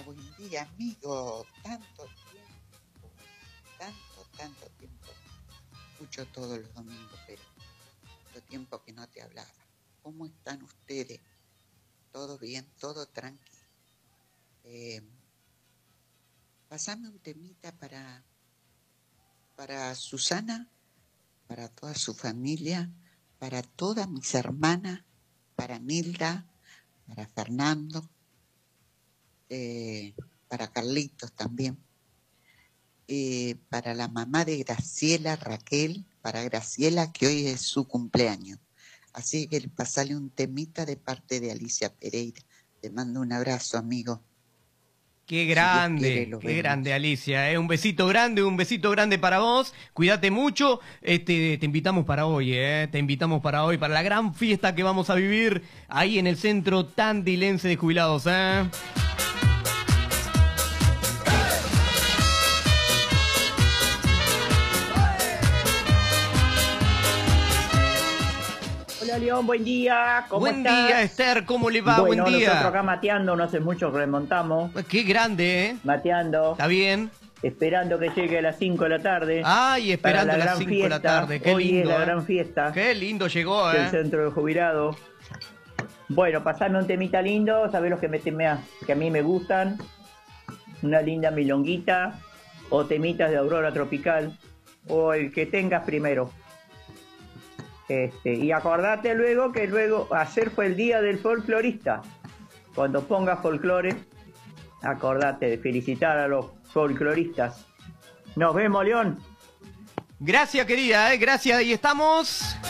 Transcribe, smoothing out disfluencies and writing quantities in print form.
buen día, amigo. Tanto tiempo. Escucho todos los domingos, pero tanto tiempo que no te hablaba. ¿Cómo están ustedes? ¿Todo bien? ¿Todo tranqui? Pasame un temita para Susana, para toda su familia, para todas mis hermanas, para Nilda, para Fernando, para Carlitos también, para la mamá de Graciela, Raquel, para Graciela, que hoy es su cumpleaños. Así que pasale un temita de parte de Alicia Pereira. Te mando un abrazo, amigo. Qué Si Dios quiere, qué grande, Alicia. Un besito grande para vos. Cuídate mucho. Te invitamos para hoy, te invitamos para hoy, para la gran fiesta que vamos a vivir ahí en el Centro Tandilense de Jubilados, Hola León, buen día, ¿cómo estás? Buen día, Esther, ¿cómo le va? Bueno, Buen día. nosotros acá mateando, no hace mucho que remontamos. Qué grande, Mateando. Está bien. Esperando que llegue a las 5 de la tarde. Ay, esperando a las 5 de la tarde. Qué Hoy lindo. es la gran fiesta. Qué lindo llegó, del Centro de Jubilados. Bueno, pasarme un temita lindo, sabés los que a mí me gustan. Una linda milonguita o temitas de Aurora Tropical o el que tengas primero. Y acordate luego que ayer fue el día del folclorista. Cuando pongas folclore, acordate de felicitar a los folcloristas. Nos vemos, León. Gracias, querida, gracias. Y estamos...